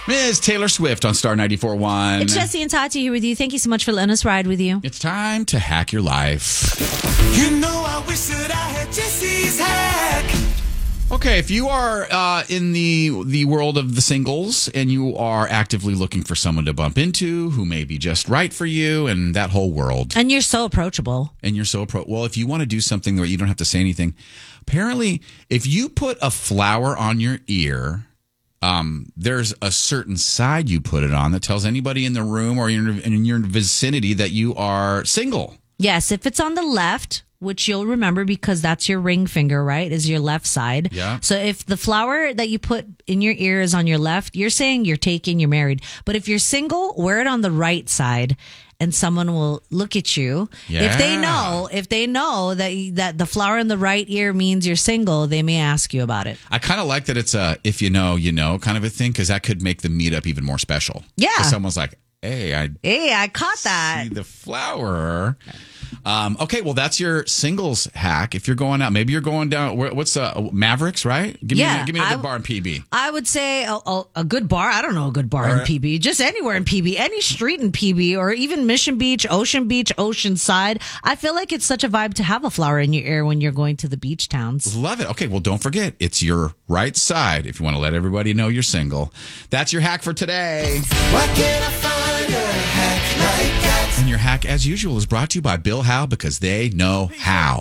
Ms. Taylor Swift on Star 94.1. It's Jesse and Tati here with you. Thank you so much for letting us ride with you. It's time to hack your life. You know I wish that I had Jesse's hack. Okay, if you are in the world of the singles and you are actively looking for someone to bump into who may be just right for you and that whole world. And you're so approachable. Well, if you want to do something where you don't have to say anything, apparently, if you put a flower on your ear, there's a certain side you put it on that tells anybody in the room or in your vicinity that you are single. Yes, if it's on the left, which you'll remember because that's your ring finger, right? Is your left side. Yeah. So if the flower that you put in your ear is on your left, you're saying you're taken, you're married. But if you're single, wear it on the right side and someone will look at you. Yeah. If they know that the flower in the right ear means you're single, they may ask you about it. I kind of like that it's a if you know, you know kind of a thing because that could make the meetup even more special. Yeah. 'Cause someone's like, hey, I caught that. see the flower. Okay, well, that's your singles hack. If you're going out, maybe you're going down. What's Mavericks, right? Give me a good bar in PB. I would say a good bar. I don't know a good bar in PB. Just anywhere in PB, any street in PB, or even Mission Beach, Oceanside. I feel like it's such a vibe to have a flower in your ear when you're going to the beach towns. Love it. Okay, well, don't forget, it's your right side if you want to let everybody know you're single. That's your hack for today. Why can't I find a hack like that? And your hack, as usual, is brought to you by Bill Howe because they know how.